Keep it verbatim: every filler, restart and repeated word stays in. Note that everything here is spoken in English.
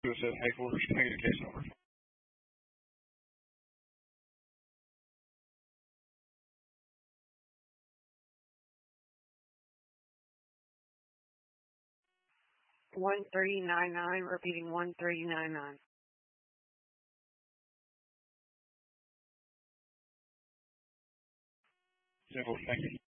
It says headquarters communication over. one three nine nine, repeating one three nine nine. Simple, thank you.